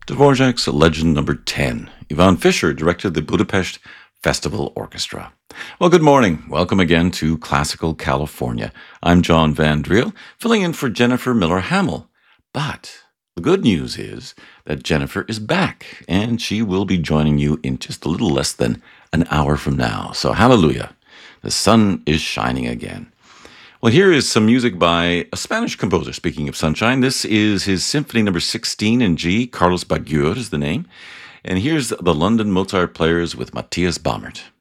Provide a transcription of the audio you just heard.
Dvorak's Legend Number 10. Ivan Fischer directed the Budapest Festival Orchestra. Well, good morning. Welcome again to Classical California. I'm John Van Driel, filling in for Jennifer Miller-Hamill. But the good news is that Jennifer is back, and she will be joining you in just a little less than an hour from now. So hallelujah, the sun is shining again. Well, here is some music by a Spanish composer, speaking of sunshine. This is his Symphony Number 16 in G. Carlos Baguer is the name. And here's the London Mozart Players with Matthias Baumert.